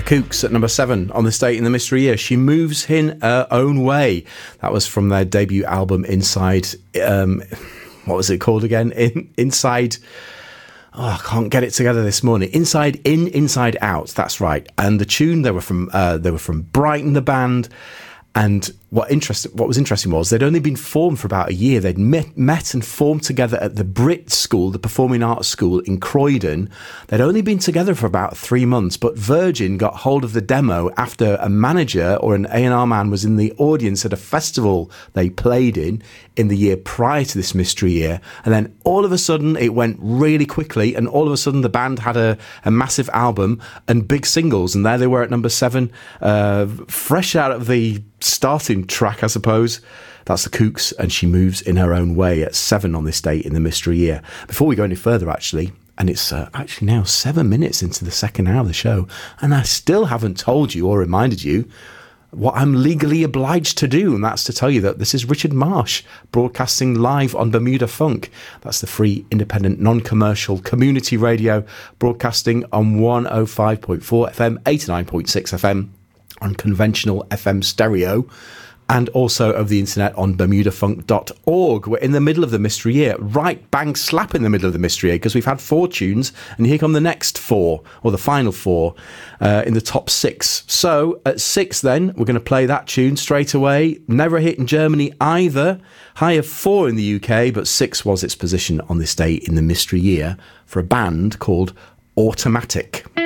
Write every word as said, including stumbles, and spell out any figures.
Kooks at number seven on this date in the mystery year. She Moves in Her Own Way. That was from their debut album, Inside. Um, what was it called again? In, Inside. Oh, I can't get it together this morning. Inside In, Inside Out. That's right. And the tune, they were from uh, they were from Brighton, the band. And what interest, what was interesting was they'd only been formed for about a year. They'd met, met and formed together at the Brit School, the Performing Arts School in Croydon. They'd only been together for about three months, but Virgin got hold of the demo after a manager or an A and R man was in the audience at a festival they played in in the year prior to this mystery year. And then all of a sudden it went really quickly, and all of a sudden the band had a, a massive album and big singles, and there they were at number seven, uh, fresh out of the starting track, I suppose. That's the Kooks, and She Moves in Her Own Way at seven on this date in the mystery year. Before we go any further, actually, and it's uh, actually now seven minutes into the second hour of the show, and I still haven't told you or reminded you what I'm legally obliged to do, and that's to tell you that this is Richard Marsh broadcasting live on Bermuda Funk. That's the free, independent, non-commercial community radio broadcasting on one oh five point four F M, eighty-nine point six F M on conventional F M stereo, and also over the internet on bermuda funk dot org. We're in the middle of the mystery year, right bang slap in the middle of the mystery year, because we've had four tunes, and here come the next four, or the final four, uh, in the top six. So at six then, we're going to play that tune straight away. Never a hit in Germany either. High of four in the U K, but six was its position on this day in the mystery year for a band called Automatic.